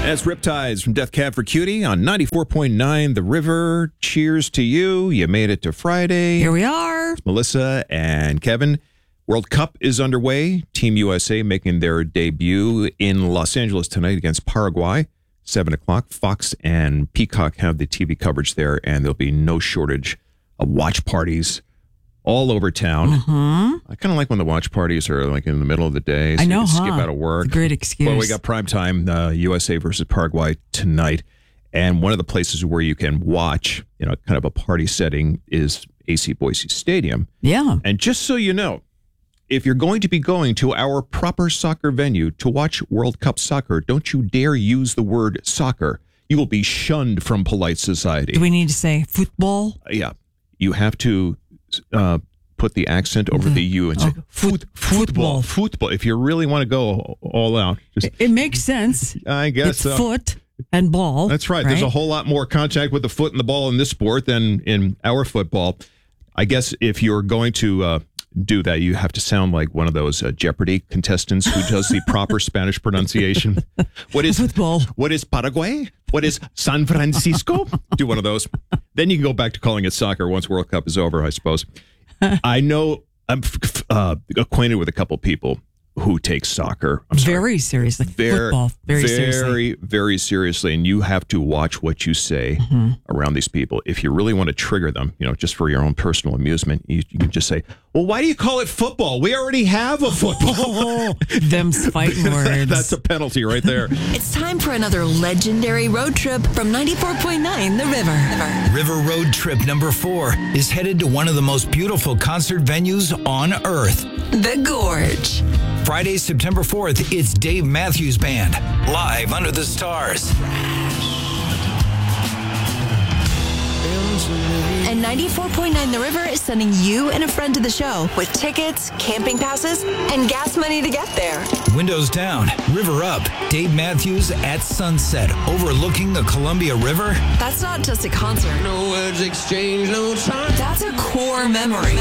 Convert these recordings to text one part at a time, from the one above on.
That's Riptides from Death Cab for Cutie on 94.9 The River. Cheers to you. You made it to Friday. Here we are. It's Melissa and Kevin. World Cup is underway. Team USA making their debut in Los Angeles tonight against Paraguay. 7 o'clock. Fox and Peacock have the TV coverage there, and there'll be no shortage of watch parties all over town. I kind of like when the watch parties are like in the middle of the day. So I know, you can skip out of work. It's a great excuse. Well, we got prime time, USA versus Paraguay tonight. And one of the places where you can watch, kind of a party setting is AC Boise Stadium. Yeah. And just so you know, if you're going to be going to our proper soccer venue to watch World Cup soccer, don't you dare use the word soccer. You will be shunned from polite society. Do we need to say football? Yeah. You have to put the accent over the U and say football. If you really want to go all out. It makes sense. I guess it's so. Foot and ball. That's right. There's a whole lot more contact with the foot and the ball in this sport than in our football. I guess if you're going to do that, you have to sound like one of those Jeopardy contestants who does the proper Spanish pronunciation. What is football? What is Paraguay? What is San Francisco? Do one of those. Then you can go back to calling it soccer once World Cup is over, I suppose. I know I'm acquainted with a couple people who take soccer very seriously. Football, very seriously. Very seriously. And you have to watch what you say around these people. If you really want to trigger them, just for your own personal amusement, you can just say, well, why do you call it football? We already have a football. Them's fighting words. That's a penalty right there. It's time for another legendary road trip from 94.9 The River. River Road Trip number 4 is headed to one of the most beautiful concert venues on earth. The Gorge. Friday, September 4th, it's Dave Matthews Band, live under the stars. And 94.9 The River is sending you and a friend to the show with tickets, camping passes, and gas money to get there. Windows down, river up, Dave Matthews at sunset, overlooking the Columbia River. That's not just a concert. No words exchanged, no time. That's a core memory.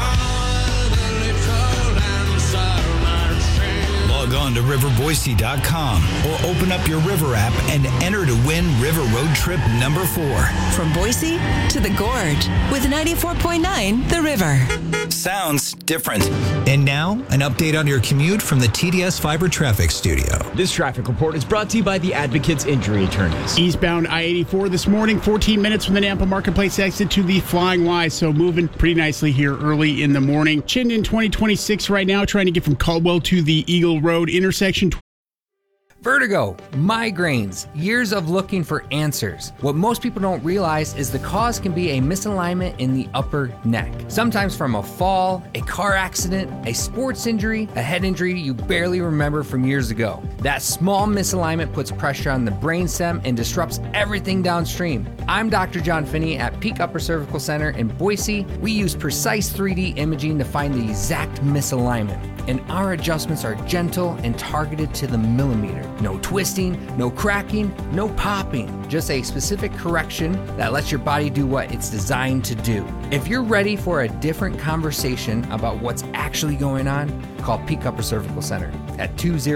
Log on to riverboise.com or open up your River app and enter to win River Road Trip number 4. From Boise to the Gorge with 94.9 The River. Sounds different. And now, an update on your commute from the TDS Fiber Traffic Studio. This traffic report is brought to you by the Advocates Injury Attorneys. Eastbound I-84 this morning, 14 minutes from the Nampa Marketplace exit to the Flying Y, so moving pretty nicely here early in the morning. Chittenden 2026 right now, trying to get from Caldwell to the Eagle Road intersection. Vertigo, migraines, years of looking for answers. What most people don't realize is the cause can be a misalignment in the upper neck. Sometimes from a fall, a car accident, a sports injury, a head injury you barely remember from years ago. That small misalignment puts pressure on the brainstem and disrupts everything downstream. I'm Dr. John Finney at Peak Upper Cervical Center in Boise. We use precise 3D imaging to find the exact misalignment, and our adjustments are gentle and targeted to the millimeter. No twisting, no cracking, no popping. Just a specific correction that lets your body do what it's designed to do. If you're ready for a different conversation about what's actually going on, call Peak Upper Cervical Center at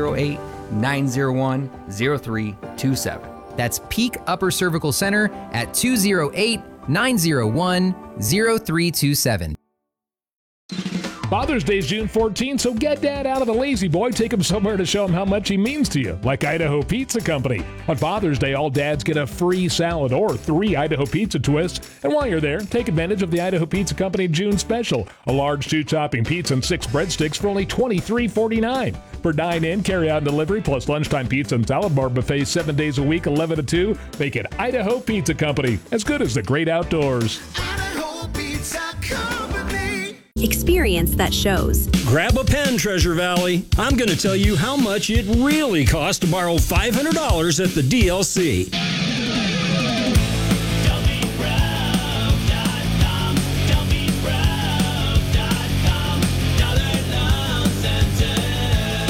208-901-0327. That's Peak Upper Cervical Center at 208-901-0327. Father's Day is June 14th, so get Dad out of the lazy boy. Take him somewhere to show him how much he means to you, like Idaho Pizza Company. On Father's Day, all dads get a free salad or 3 Idaho Pizza twists. And while you're there, take advantage of the Idaho Pizza Company June special. A large 2-topping pizza and 6 breadsticks for only $23.49. For dine-in, carry-out, and delivery, plus lunchtime pizza and salad bar buffets 7 days a week, 11 to 2. Make it Idaho Pizza Company, as good as the great outdoors. Idaho Pizza Company. Experience that shows. Grab a pen, Treasure Valley. I'm going to tell you how much it really costs to borrow $500 at the DLC.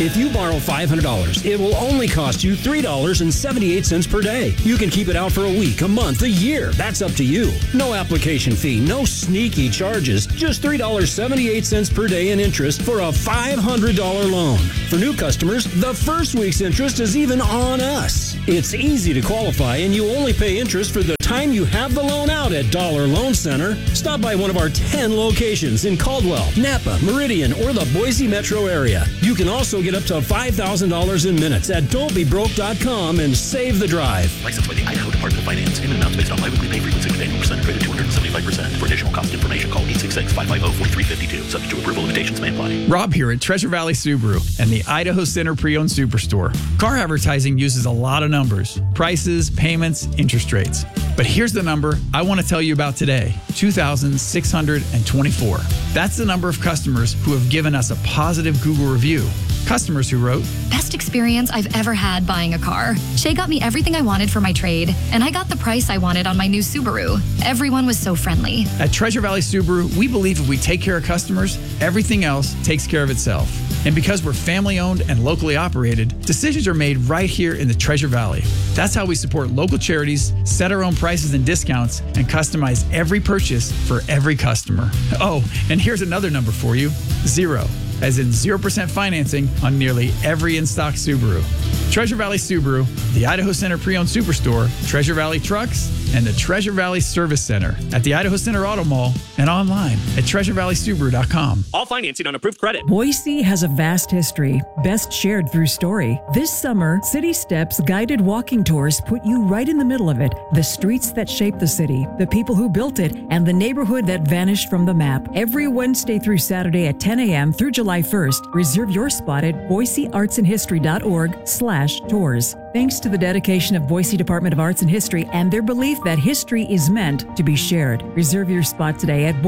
If you borrow $500, it will only cost you $3.78 per day. You can keep it out for a week, a month, a year. That's up to you. No application fee, no sneaky charges, just $3.78 per day in interest for a $500 loan. For new customers, the first week's interest is even on us. It's easy to qualify, and you only pay interest for the time you have the loan out at Dollar Loan Center. Stop by one of our 10 locations in Caldwell, Napa, Meridian, or the Boise metro area. You can also get up to $5,000 in minutes at don'tbebroke.com and save the drive. Licensed by the Idaho Department of Finance. Payment amounts based on biweekly pay frequency with annual percentage rate of 275%. For additional cost information, call 866-550-4352. Subject to approval, limitations may apply. Rob here at Treasure Valley Subaru and the Idaho Center Pre-Owned Superstore. Car advertising uses a lot of numbers: prices, payments, interest rates. But here's the number I want to tell you about today: 2,624. That's the number of customers who have given us a positive Google review. Customers who wrote, "Best experience I've ever had buying a car. Shay got me everything I wanted for my trade, and I got the price I wanted on my new Subaru. Everyone was so friendly." At Treasure Valley Subaru, we believe if we take care of customers, everything else takes care of itself. And because we're family owned and locally operated, decisions are made right here in the Treasure Valley. That's how we support local charities, set our own prices and discounts, and customize every purchase for every customer. Oh, and here's another number for you: 0. As in 0% financing on nearly every in-stock Subaru. Treasure Valley Subaru, the Idaho Center Pre-Owned Superstore, Treasure Valley Trucks, and the Treasure Valley Service Center at the Idaho Center Auto Mall and online at TreasureValleySubaru.com. All financing on approved credit. Boise has a vast history, best shared through story. This summer, City Steps guided walking tours put you right in the middle of it. The streets that shaped the city, the people who built it, and the neighborhood that vanished from the map. Every Wednesday through Saturday at 10 a.m. through July 1st. Reserve your spot at BoiseArtsandHistory.org/tours. Thanks to the dedication of Boise Department of Arts and History and their belief that history is meant to be shared. Reserve your spot today at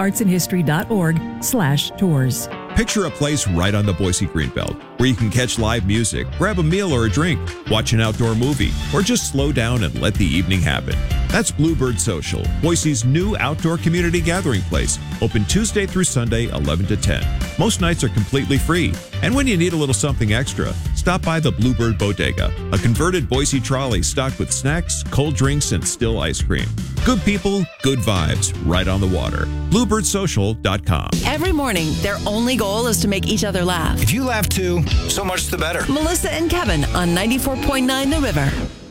BoiseArtsandHistory.org/tours. Picture a place right on the Boise Greenbelt where you can catch live music, grab a meal or a drink, watch an outdoor movie, or just slow down and let the evening happen. That's Bluebird Social, Boise's new outdoor community gathering place, open Tuesday through Sunday, 11 to 10. Most nights are completely free. And when you need a little something extra, stop by the Bluebird Bodega, a converted Boise trolley stocked with snacks, cold drinks, and still ice cream. Good people, good vibes, right on the water. BluebirdSocial.com. Every morning, their only goal is to make each other laugh. If you laugh too, so much the better. Melissa and Kevin on 94.9 The River.